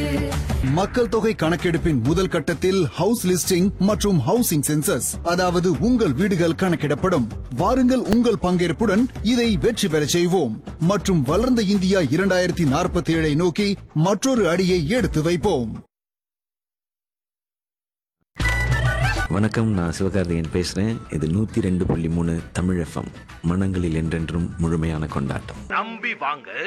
மக்கள் தொகை கணக்கெடுப்பின் முதல் கட்டத்தில் ஹவுஸ் லிஸ்டிங் மற்றும் ஹவுசிங் சென்சஸ், அதாவது உங்கள் வீடுகள் கணக்கிடப்படும். வாருங்கள், உங்கள் பங்கேற்புடன் இதை வெற்றி பெற செய்வோம் மற்றும் வளர்ந்த இந்தியா 2047 நோக்கி மற்றொரு அடியை எடுத்து வைப்போம். வணக்கம், நான் சிவகார்த்திகேயன் பேசுறேன். இது 102.3 தமிழ் FM. மனங்களில் என்றென்றும் முழுமையான கொண்டாட்டம். நம்பி வாங்க.